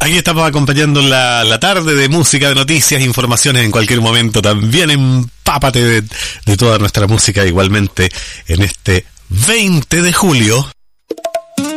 Aquí estamos acompañando la tarde de música, de noticias, informaciones en cualquier momento. También empápate de toda nuestra música igualmente en este 20 de julio.